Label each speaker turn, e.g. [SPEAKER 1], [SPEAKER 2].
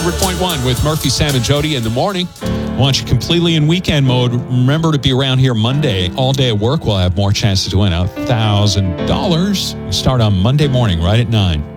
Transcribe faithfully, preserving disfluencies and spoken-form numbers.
[SPEAKER 1] hundred point one with Murphy, Sam, and Jody in the morning. I want you completely in weekend mode. Remember to be around here Monday. All day at work, we'll have more chances to win one thousand dollars. Start on Monday morning right at nine.